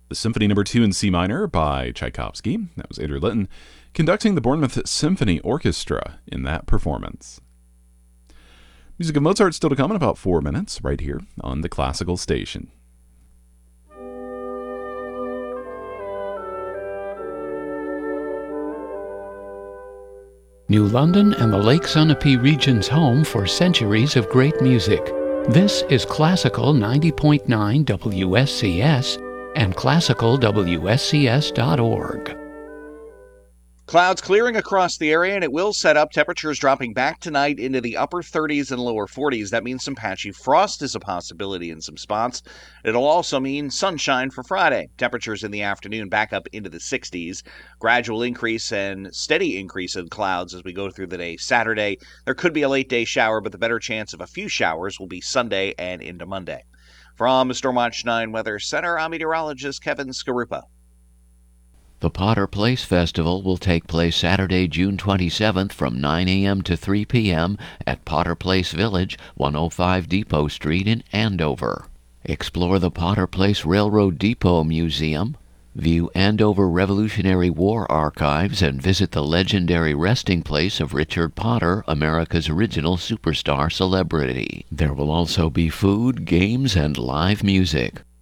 The Symphony No. 2 in C minor by Tchaikovsky, that was Andrew Litton, conducting the Bournemouth Symphony Orchestra in that performance. Music of Mozart still to come in about 4 minutes, right here on the Classical Station. New London and the Lake Sunapee region's home for centuries of great music. This is Classical 90.9 WSCS and classicalwscs.org. Clouds clearing across the area, and it will set up. Temperatures dropping back tonight into the upper 30s and lower 40s. That means some patchy frost is a possibility in some spots. It'll also mean sunshine for Friday. Temperatures in the afternoon back up into the 60s. Gradual increase and steady increase in clouds as we go through the day. Saturday, there could be a late day shower, but the better chance of a few showers will be Sunday and into Monday. From Stormwatch 9 Weather Center, I'm meteorologist Kevin Skarupa. The Potter Place Festival will take place Saturday, June 27th from 9 a.m. to 3 p.m. at Potter Place Village, 105 Depot Street in Andover. Explore the Potter Place Railroad Depot Museum, view Andover Revolutionary War archives, and visit the legendary resting place of Richard Potter, America's original superstar celebrity. There will also be food, games, and live music.